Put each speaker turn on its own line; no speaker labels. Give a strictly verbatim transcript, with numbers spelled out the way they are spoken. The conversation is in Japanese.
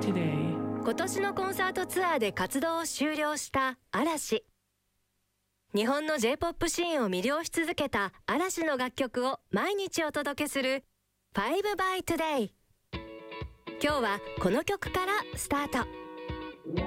today.
今年のコンサートツアーで活動を終了した嵐。日本の J-ポップ シーンを魅了し続けた嵐の楽曲を毎日お届けする ファイブ by Today。 今日はこの曲からスタート。